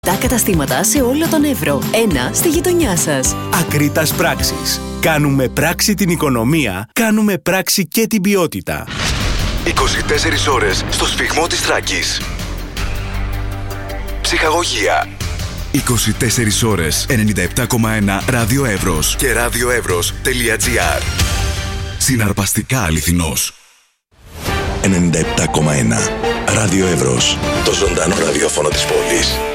Τα καταστήματα σε όλο τον Εύρο. Ένα στη γειτονιά σας. Ακρίτας Πράξεις. Κάνουμε πράξη την οικονομία, κάνουμε πράξη και την ποιότητα. 24 ώρες στο σφιγμό της Θράκης. Ψυχαγωγία. 24 ώρες 97,1 Ράδιο Εύρος και radioevros.gr. Συναρπαστικά αληθινός. 97,1 Ράδιο Εύρος. Το ζωντανό ραδιόφωνο της πόλης.